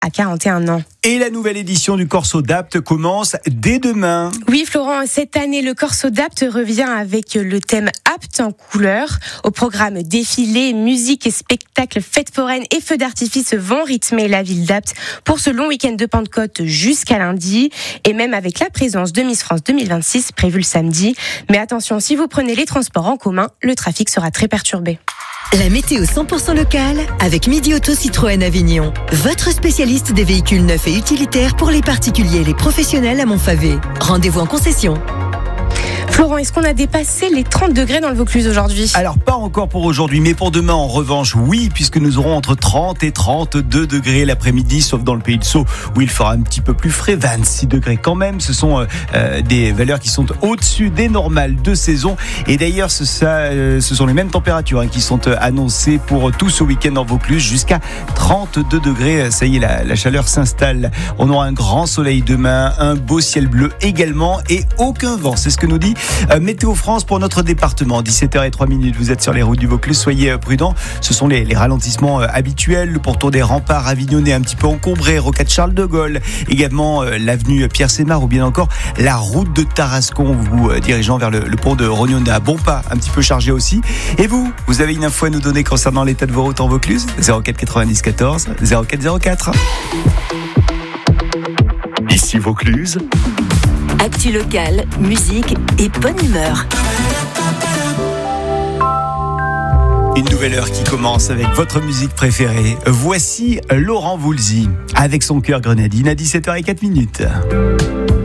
à 41 ans. Et la nouvelle édition du Corso d'Apt commence dès demain. Oui Florent, cette année le Corso d'Apt revient avec le thème Apt en couleurs. Au programme défilés, musique et spectacles, fêtes foraines et feux d'artifice vont rythmer la ville d'Apt pour ce long week-end de Pentecôte jusqu'à lundi. Et même avec la présence de Miss France 2026 prévue le samedi. Mais attention, si vous prenez les transports en commun, le trafic sera très perturbé. La météo 100% locale avec Midi Auto Citroën Avignon. Votre spécialiste des véhicules neufs et utilitaires pour les particuliers et les professionnels à Montfavet. Rendez-vous en concession. Florent, est-ce qu'on a dépassé les 30 degrés dans le Vaucluse aujourd'hui ? Alors pas encore pour aujourd'hui, mais pour demain en revanche, oui, puisque nous aurons entre 30 et 32 degrés l'après-midi, sauf dans le Pays de Sceaux où il fera un petit peu plus frais, 26 degrés quand même. Ce sont des valeurs qui sont au-dessus des normales de saison. Et d'ailleurs, ce sont les mêmes températures qui sont annoncées pour tout ce week-end en Vaucluse, jusqu'à 32 degrés. Ça y est, la chaleur s'installe. On aura un grand soleil demain, un beau ciel bleu également et aucun vent. C'est ce que nous dit Météo France pour notre département. 17h03, vous êtes sur les routes du Vaucluse, soyez prudents. Ce sont les ralentissements habituels. Le pourtour des remparts avignonnais un petit peu encombré, rocade Charles de Gaulle, également l'avenue Pierre-Sémar ou bien encore la route de Tarascon, vous dirigeant vers le pont de Rognona. Bon pas, un petit peu chargé aussi. Et vous avez une info à nous donner concernant l'état de vos routes en Vaucluse ? 04 90 14 04 04. Ici Vaucluse. Actu locale, musique et bonne humeur. Une nouvelle heure qui commence avec votre musique préférée. Voici Laurent Voulzy avec son cœur grenadine à 17h04.